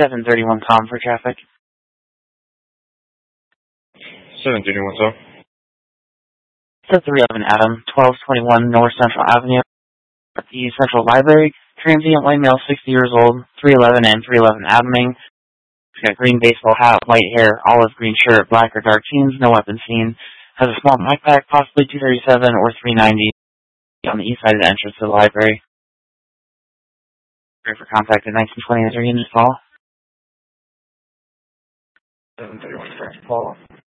731 com for traffic. 731, sir. It's 311 Adam, 1221 North Central Avenue, at the Central Library. Transient white male, 60 years old, 311 and 311 Adaming. He's got green baseball hat, white hair, olive green shirt, black or dark jeans, no weapon seen. Has a small backpack, possibly 237 or 390 on the east side of the entrance to the library. Ready for contact at 1920 as your unit call. 731, correct. Call.